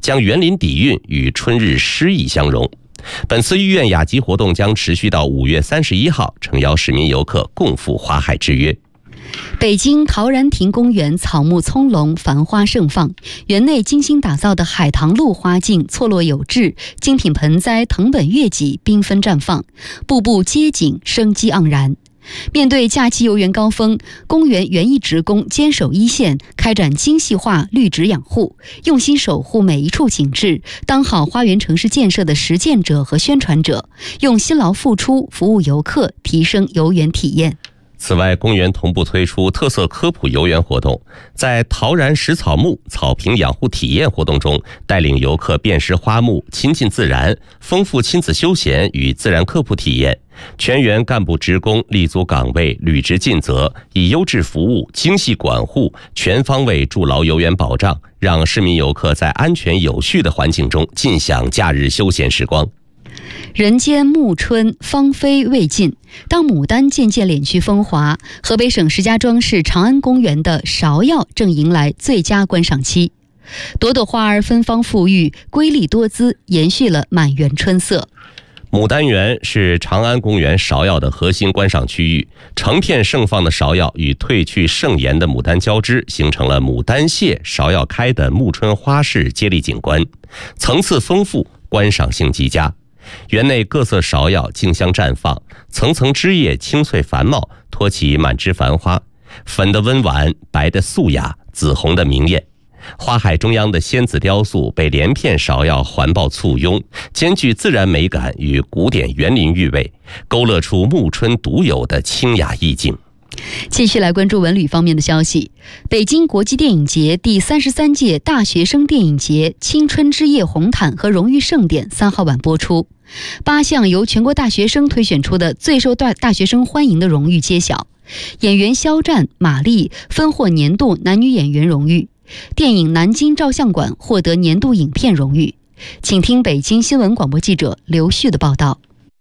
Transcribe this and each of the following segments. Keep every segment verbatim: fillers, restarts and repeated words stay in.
将园林底蕴与春日诗意相融。本次御苑雅集活动将持续到五月三十一号，诚邀市民游客共赴花海之约。 北京陶然亭公园草木葱茏，繁花盛放，园内精心打造的海棠露花径错落有致，精品盆栽藤本月季缤纷绽放，步步街景生机盎然。面对假期游园高峰，公园园艺职工坚守一线，开展精细化绿植养护，用心守护每一处景致，当好花园城市建设的实践者和宣传者，用辛劳付出服务游客，提升游园体验。 此外，公园同步推出特色科普游园活动，在陶然食草木草坪养护体验活动中，带领游客辨识花木，亲近自然，丰富亲子休闲与自然科普体验。全园干部职工立足岗位，履职尽责，以优质服务、精细管护，全方位筑牢游园保障，让市民游客在安全有序的环境中尽享假日休闲时光。 人间暮春芳菲未尽，当牡丹渐渐敛去风华，河北省石家庄市长安公园的芍药正迎来最佳观赏期。朵朵花儿芬芳馥郁，瑰丽多姿，延续了满园春色。 牡丹园是长安公园芍药的核心观赏区域，成片盛放的芍药与褪去盛颜的牡丹交织，形成了牡丹谢、芍药开的暮春花市接力景观，层次丰富，观赏性极佳。园内各色芍药竞相绽放，层层枝叶青翠繁茂，托起满枝繁花，粉的温婉，白的素雅，紫红的明艳。花海中央的仙子雕塑被连片芍药环抱簇拥，兼具自然美感与古典园林韵味，勾勒出暮春独有的清雅意境。 继续来关注文旅方面的消息。北京国际电影节第三十三届大学生电影节青春之夜红毯和荣誉盛典三号晚播出，八项由全国大学生推选出的最受大大学生欢迎的荣誉揭晓。演员肖战、马丽分获年度男女演员荣誉，电影《南京照相馆》获得年度影片荣誉。请听北京新闻广播记者刘旭的报道。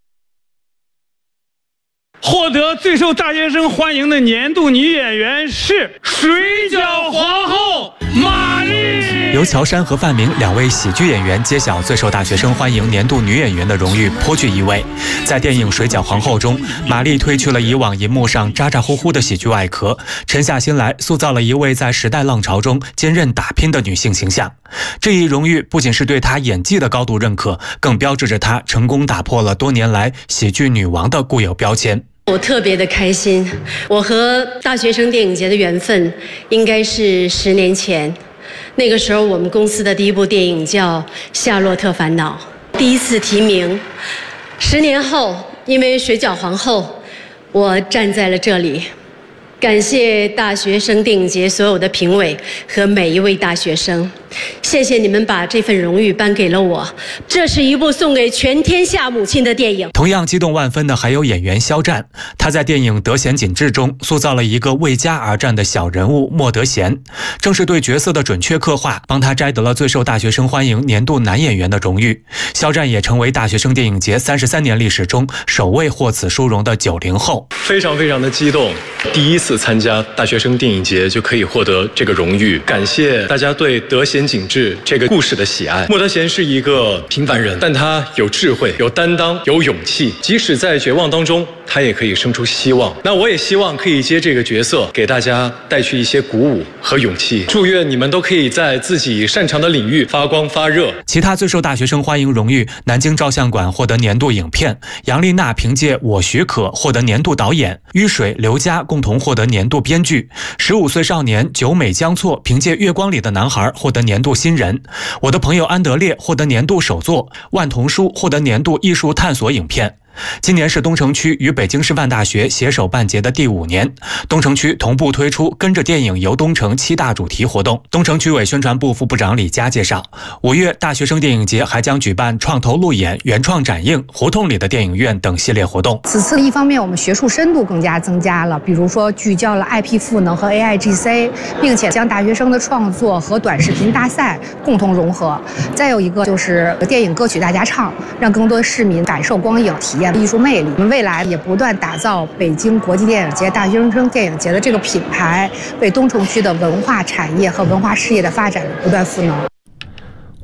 获得最受大学生欢迎的年度女演员是水饺皇后马丽。 由乔杉和范明两位喜剧演员揭晓最受大学生欢迎年度女演员的荣誉，颇具意味。在电影《水饺皇后》中，马丽褪去了以往银幕上咋咋呼呼的喜剧外壳，沉下心来塑造了一位在时代浪潮中坚韧打拼的女性形象。这一荣誉不仅是对她演技的高度认可，更标志着她成功打破了多年来喜剧女王的固有标签。 我特别的开心，我和大学生电影节的缘分应该是十年前，那个时候我们公司的第一部电影叫《夏洛特烦恼》，第一次提名。十年后，因为水饺皇后，我站在了这里。感谢大学生电影节所有的评委和每一位大学生，谢谢你们把这份荣誉颁给了我。这是一部送给全天下母亲的电影。 同样激动万分的还有演员肖战，他在电影《德贤锦志》中塑造了一个为家而战的小人物莫德贤，正是对角色的准确刻画，帮他摘得了最受大学生欢迎年度男演员的荣誉。肖战也成为大学生电影节三十三年历史中首位获此殊荣的九零后。 非常非常的激动，第一次参加大学生电影节就可以获得这个荣誉，感谢大家对《德贤锦志》这个故事的喜爱。莫德贤是一个平凡人，但他有智慧、有担当、有勇气，即使在绝望当中，他也可以生出希望。那我也希望可以接这个角色，给大家带去一些鼓舞和勇气。祝愿你们都可以在自己擅长的领域发光发热。 其他最受大学生欢迎荣誉，南京照相馆获得年度影片，杨丽娜凭借《我许可》获得年度导演，於水、刘佳共同获得年度编剧。十五岁少年久美江错凭借《月光里的男孩》获得年度新人，我的朋友安德烈获得年度首作，万童书获得年度艺术探索影片。今年是东城区与北京师范大学携手办节的第五年，东城区同步推出跟着电影游东城七大主题活动。东城区委宣传部副部长李佳介绍，五月大学生电影节还将举办创投路演、原创展映、胡同里的电影院等系列活动。 此次一方面我们学术深度更加增加了，比如说聚焦了 I P 赋能和 A I G C， 并且将大学生的创作和短视频大赛共同融合。再有一个就是电影歌曲大家唱，让更多市民感受光影，体验艺术魅力。我们未来也不断打造北京国际电影节、大学生电影节的这个品牌，为东城区的文化产业和文化事业的发展不断赋能。